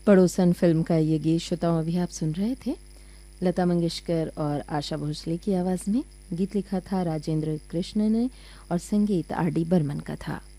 पड़ोसन फिल्म का ये गीत श्रोताओं अभी आप सुन रहे थे। लता मंगेशकर और आशा भोसले की आवाज़ में गीत लिखा था राजेंद्र कृष्ण ने और संगीत आर डी बर्मन का था।